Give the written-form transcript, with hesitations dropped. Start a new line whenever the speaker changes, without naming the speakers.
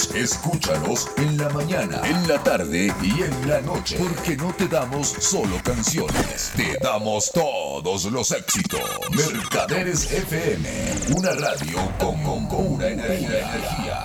éxitos, escúchalos en la mañana, en la tarde y en la noche. Porque no te damos solo canciones, te damos todos los éxitos. Mercaderes FM, una radio con una energía.